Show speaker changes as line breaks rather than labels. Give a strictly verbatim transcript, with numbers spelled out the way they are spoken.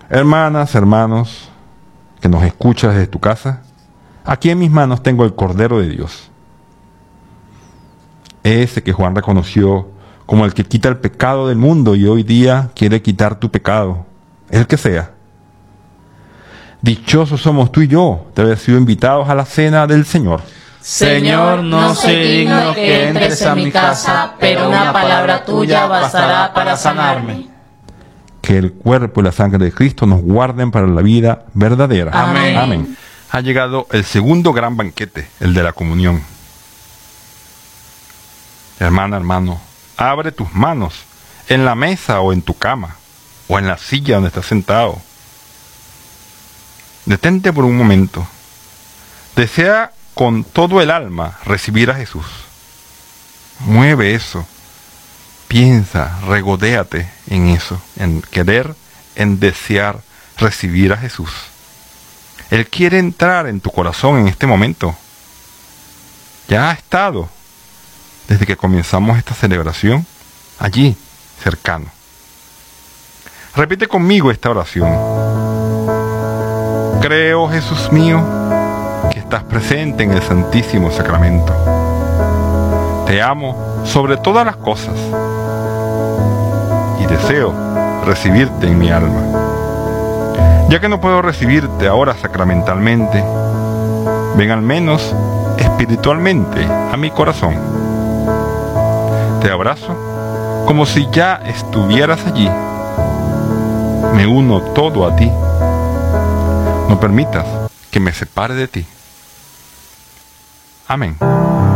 Hermanas, hermanos, que nos escuchas desde tu casa, aquí en mis manos tengo el Cordero de Dios. Ese que Juan reconoció como el que quita el pecado del mundo y hoy día quiere quitar tu pecado, el que sea. Dichosos somos tú y yo de haber sido invitados a la cena del Señor.
Señor, no soy digno que entres a mi casa, pero una palabra tuya bastará para sanarme.
Que el cuerpo y la sangre de Cristo nos guarden para la vida verdadera.
Amén.
Amén. Ha llegado el segundo gran banquete, el de la comunión. Hermana, hermano, abre tus manos en la mesa o en tu cama, o en la silla donde estás sentado. Detente por un momento. Desea con todo el alma recibir a Jesús. Mueve eso. Piensa, regodéate en eso, en querer, en desear recibir a Jesús. Él quiere entrar en tu corazón en este momento. Ya ha estado desde que comenzamos esta celebración allí, cercano. Repite conmigo esta oración. Creo, Jesús mío, que estás presente en el Santísimo Sacramento. Te amo sobre todas las cosas y deseo recibirte en mi alma. Ya que no puedo recibirte ahora sacramentalmente, ven al menos espiritualmente a mi corazón. Te abrazo como si ya estuvieras allí. Me uno todo a ti. No permitas que me separe de ti. Amén.